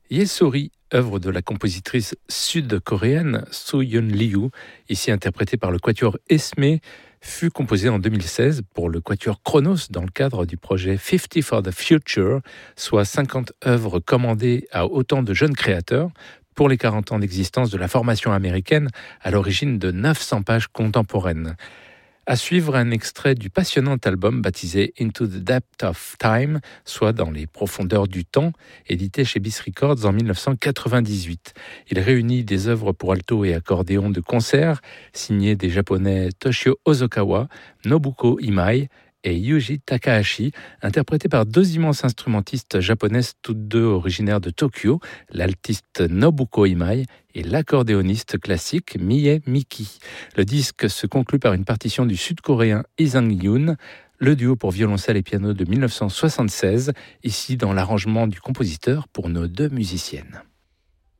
Yesori, œuvre de la compositrice sud-coréenne Soo-yeon Ryu, ici interprétée par le quatuor Esme, fut composée en 2016 pour le quatuor Chronos dans le cadre du projet 50 for the Future, soit 50 œuvres commandées à autant de jeunes créateurs pour les 40 ans d'existence de la formation américaine à l'origine de 900 pages contemporaines. À suivre un extrait du passionnant album baptisé Into the Depth of Time, soit dans les profondeurs du temps, édité chez Bis Records en 1998. Il réunit des œuvres pour alto et accordéon de concert, signées des japonais Toshio Ozokawa, Nobuko Imai et Yuji Takahashi, interprétés par deux immenses instrumentistes japonaises, toutes deux originaires de Tokyo, l'altiste Nobuko Imai et l'accordéoniste classique Mie Miki. Le disque se conclut par une partition du sud-coréen Lee Sang-yoon, le duo pour violoncelle et piano de 1976, ici dans l'arrangement du compositeur pour nos deux musiciennes.